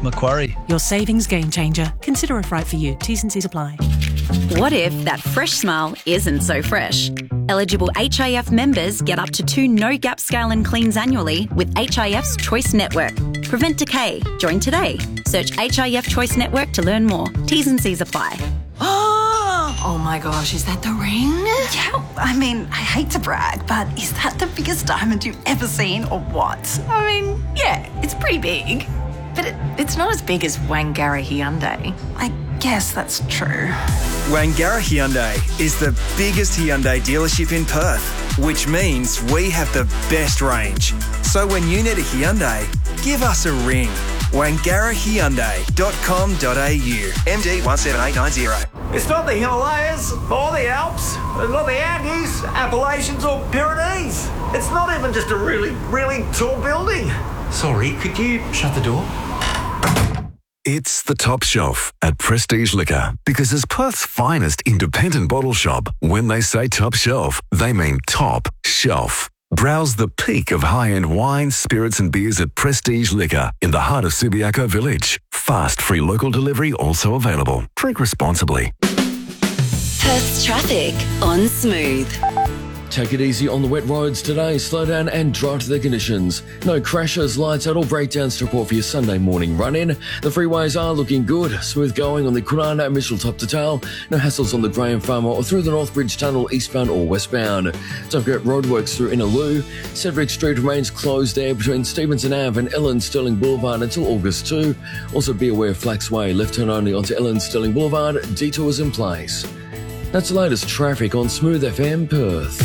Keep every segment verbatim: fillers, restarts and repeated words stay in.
Macquarie. Your savings game changer. Consider if right for you. T's and C's apply. What if that fresh smile isn't so fresh? Eligible H I F members get up to two no-gap scale and cleans annually with H I F's Choice Network. Prevent decay. Join today. Search H I F Choice Network to learn more. T's and C's apply. Oh my gosh, is that the ring? Yeah, I mean, I hate to brag, but is that the biggest diamond you've ever seen or what? I mean, yeah, it's pretty big. But it, it's not as big as Wangara Hyundai. I guess that's true. Wangara Hyundai is the biggest Hyundai dealership in Perth, which means we have the best range. So when you need a Hyundai, give us a ring. wangara hyundai dot com dot a u. M D one seven eight nine zero. It's not the Himalayas or the Alps, not the Andes, Appalachians or Pyrenees. It's not even just a really, really tall building. Sorry, could you shut the door? It's the Top Shelf at Prestige Liquor, because as Perth's finest independent bottle shop, when they say top shelf, they mean top shelf. Browse the peak of high-end wines, spirits and beers at Prestige Liquor in the heart of Subiaco Village. Fast, free local delivery also available. Drink responsibly. Perth's traffic on Smooth. Take it easy on the wet roads today. Slow down and dry to the conditions. No crashes, lights out or breakdowns to report for your Sunday morning run-in. The freeways are looking good. Smooth going on the Kwinana and Mitchell top to tail. No hassles on the Graham Farmer or through the Northbridge Tunnel eastbound or westbound. Don't forget roadworks through Innaloo. Cedric Street remains closed there between Stevenson Ave and Ellen Sterling Boulevard until August second. Also be aware of Flax Way. Left turn only onto Ellen Sterling Boulevard. Detours in place. That's the latest traffic on Smooth F M Perth.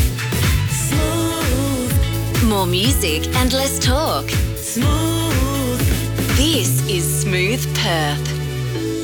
Smooth. More music and less talk. Smooth. This is Smooth Perth.